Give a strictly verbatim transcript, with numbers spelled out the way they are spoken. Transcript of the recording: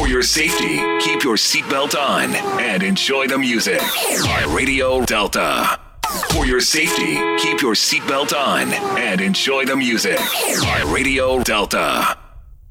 For your safety, keep your seatbelt on and enjoy the music on Radio Delta. For your safety, keep your seatbelt on and enjoy the music on Radio Delta.